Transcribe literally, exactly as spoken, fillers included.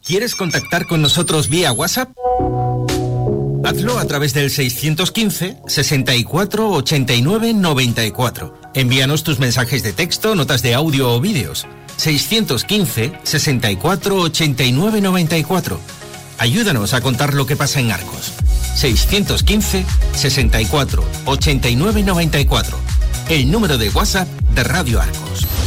¿Quieres contactar con nosotros vía WhatsApp? Hazlo a través del seiscientos quince, sesenta y cuatro, ochenta y nueve, noventa y cuatro. Envíanos tus mensajes de texto, notas de audio o vídeos. seiscientos quince, sesenta y cuatro, ochenta y nueve, noventa y cuatro. Ayúdanos a contar lo que pasa en Arcos. seiscientos quince, sesenta y cuatro, ochenta y nueve, noventa y cuatro. El número de WhatsApp de Radio Arcos.